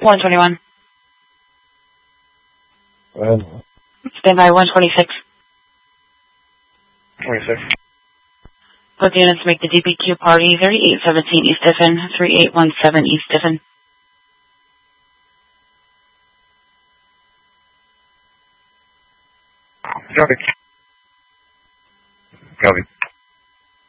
121. Stand by 126. 26. Both units make the DPQ party 3817 East Tiffin, 3817 East Tiffin. Copy. Copy.